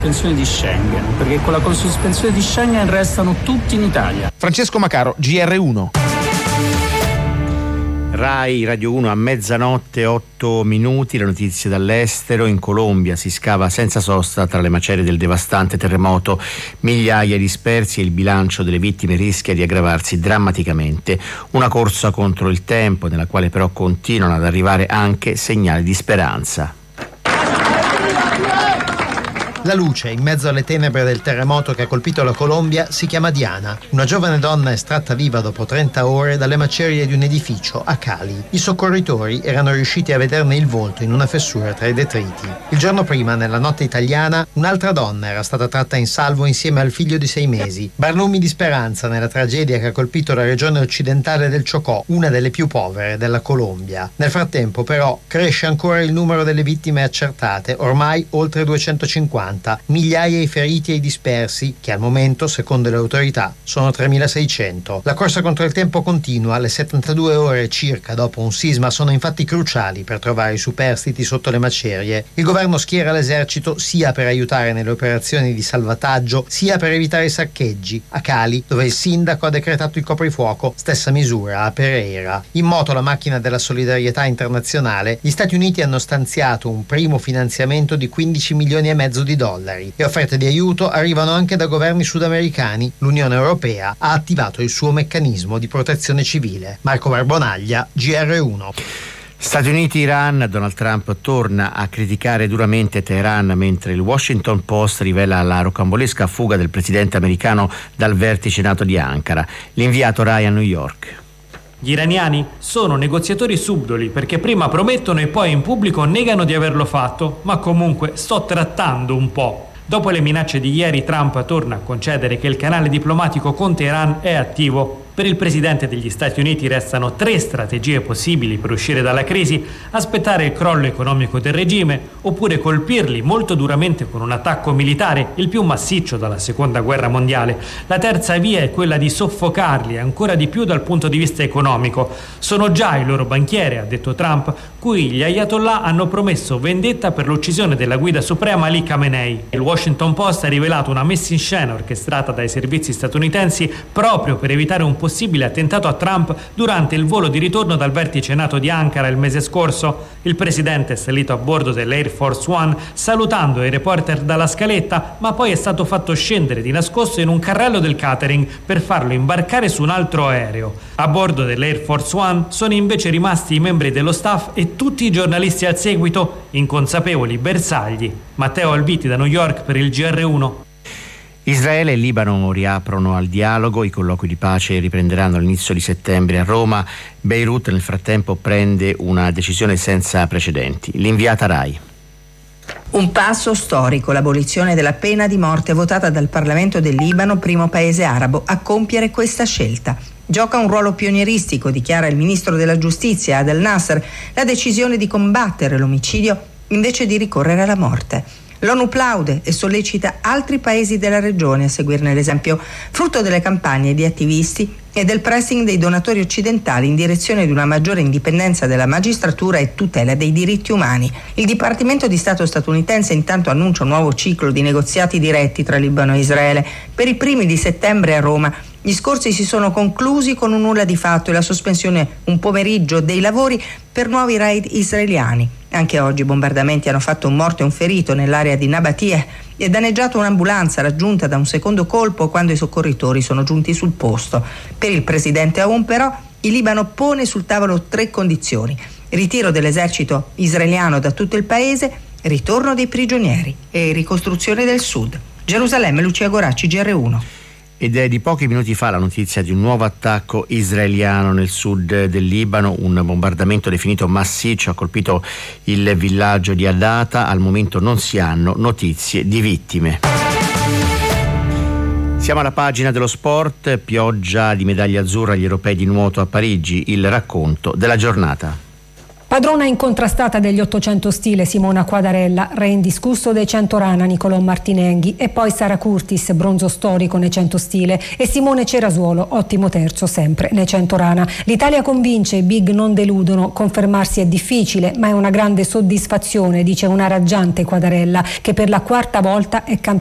sospensione di Schengen, perché con la sospensione di Schengen restano tutti in Italia. Francesco Macaro, GR1. Rai Radio 1 a mezzanotte 8 minuti, le notizie dall'estero. In Colombia si scava senza sosta tra le macerie del devastante terremoto, migliaia dispersi e il bilancio delle vittime rischia di aggravarsi drammaticamente. Una corsa contro il tempo nella quale però continuano ad arrivare anche segnali di speranza. La luce in mezzo alle tenebre del terremoto che ha colpito la Colombia si chiama Diana, una giovane donna estratta viva dopo 30 ore dalle macerie di un edificio a Cali. I soccorritori erano riusciti a vederne il volto in una fessura tra i detriti. Il giorno prima, nella notte italiana, un'altra donna era stata tratta in salvo insieme al figlio di 6 mesi. Barlumi di speranza nella tragedia che ha colpito la regione occidentale del Chocó, una delle più povere della Colombia. Nel frattempo, però, cresce ancora il numero delle vittime accertate, ormai oltre 250. Migliaia i feriti e i dispersi, che al momento, secondo le autorità, sono 3.600. La corsa contro il tempo continua. Le 72 ore circa dopo un sisma sono infatti cruciali per trovare i superstiti sotto le macerie. Il governo schiera l'esercito sia per aiutare nelle operazioni di salvataggio, sia per evitare i saccheggi. A Cali, dove il sindaco ha decretato il coprifuoco, stessa misura a Pereira. In moto la macchina della solidarietà internazionale, gli Stati Uniti hanno stanziato un primo finanziamento di 15 milioni e mezzo di dollari e offerte di aiuto arrivano anche da governi sudamericani. L'Unione Europea ha attivato il suo meccanismo di protezione civile. Marco Barbonaglia, GR1. Stati Uniti-Iran, Donald Trump torna a criticare duramente Teheran, mentre il Washington Post rivela la rocambolesca fuga del presidente americano dal vertice NATO di Ankara. L'inviato Rai a New York. Gli iraniani sono negoziatori subdoli perché prima promettono e poi in pubblico negano di averlo fatto, ma comunque sto trattando un po'. Dopo le minacce di ieri, Trump torna a concedere che il canale diplomatico con Teheran è attivo. Per il presidente degli Stati Uniti restano 3 strategie possibili per uscire dalla crisi: aspettare il crollo economico del regime, oppure colpirli molto duramente con un attacco militare, il più massiccio dalla seconda guerra mondiale. La terza via è quella di soffocarli ancora di più dal punto di vista economico. Sono già il loro banchiere, ha detto Trump, cui gli ayatollah hanno promesso vendetta per l'uccisione della guida suprema Ali Khamenei. Il Washington Post ha rivelato una messa in scena orchestrata dai servizi statunitensi proprio per evitare un possibile attentato a Trump durante il volo di ritorno dal vertice NATO di Ankara il mese scorso. Il presidente è salito a bordo dell'Air Force One salutando i reporter dalla scaletta, ma poi è stato fatto scendere di nascosto in un carrello del catering per farlo imbarcare su un altro aereo. A bordo dell'Air Force One sono invece rimasti i membri dello staff e tutti i giornalisti al seguito, inconsapevoli bersagli. Matteo Alviti da New York per il GR1. Israele e Libano riaprono al dialogo, i colloqui di pace riprenderanno all'inizio di settembre a Roma. Beirut nel frattempo prende una decisione senza precedenti. L'inviata Rai. Un passo storico, l'abolizione della pena di morte votata dal Parlamento del Libano, primo paese arabo a compiere questa scelta. Gioca un ruolo pionieristico, dichiara il ministro della giustizia Adel Nasser, la decisione di combattere l'omicidio invece di ricorrere alla morte. L'ONU plaude e sollecita altri paesi della regione a seguirne l'esempio, frutto delle campagne di attivisti e del pressing dei donatori occidentali in direzione di una maggiore indipendenza della magistratura e tutela dei diritti umani. Il Dipartimento di Stato statunitense intanto annuncia un nuovo ciclo di negoziati diretti tra Libano e Israele per i primi di settembre a Roma. Gli scorsi si sono conclusi con un nulla di fatto e la sospensione un pomeriggio dei lavori per nuovi raid israeliani. Anche oggi bombardamenti hanno fatto un morto e un ferito nell'area di Nabatie e danneggiato un'ambulanza raggiunta da un secondo colpo quando i soccorritori sono giunti sul posto. Per il presidente Aoun però il Libano pone sul tavolo 3 condizioni: ritiro dell'esercito israeliano da tutto il paese, ritorno dei prigionieri e ricostruzione del sud. Gerusalemme, Lucia Goracci, GR1. Ed è di pochi minuti fa la notizia di un nuovo attacco israeliano nel sud del Libano. Un bombardamento definito massiccio ha colpito il villaggio di Adata. Al momento non si hanno notizie di vittime. Siamo alla pagina dello sport. Pioggia di medaglia azzurra agli europei di nuoto a Parigi. Il racconto della giornata. Padrona incontrastata degli 800 stile Simona Quadarella, re indiscusso dei 100 rana Nicolò Martinenghi e poi Sara Curtis, bronzo storico nei 100 stile e Simone Cerasuolo, ottimo terzo sempre nei 100 rana. L'Italia convince, i big non deludono, confermarsi è difficile ma è una grande soddisfazione, dice una raggiante Quadarella che per la quarta volta è campionessa